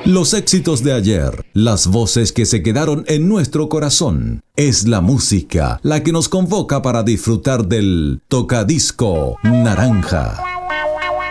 Los éxitos de ayer, las voces que se quedaron en nuestro corazón. Es la música la que nos convoca para disfrutar del Tocadisco Naranja.